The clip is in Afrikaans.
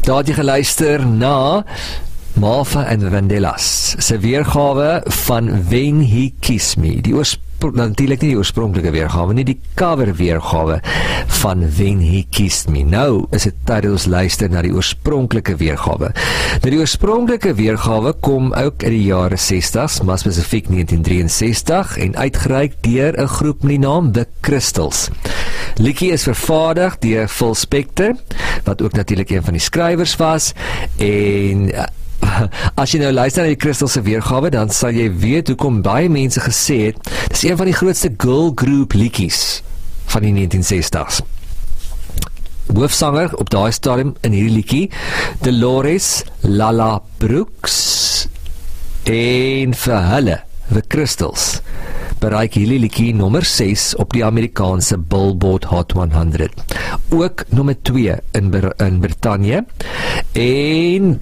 Daar het jy geluister na Martha and Vandellas se weergawe van When He Kissed Me. Natuurlijk nie die oorspronklike weergawe, nie die cover weergawe van When He Kissed Me. Nou is dit tyd dat ons luister na die oorspronklike weergawe. Nou die oorspronklike weergawe kom ook in die jare 60s, maar spesifiek 1963 en uitgereik deur 'n groep met die naam The Crystals. Liedjie is vervaardig deur Phil Spector, wat ook natuurlik een van die skrywers was, en as jy nou luister na die Crystals se weergawe, dan sal jy weet hoekom baie mense gesê het, dis een van die grootste girl group liedjies van die 1960s. Hoofsanger op daai stadium in hierdie liedjie, Dolores Lala Brooks, en vir hulle, The Crystals, bereik hierdie liedjie nommer 6 op die Amerikaanse Billboard Hot 100. Ook nommer 2 in Brittanje, en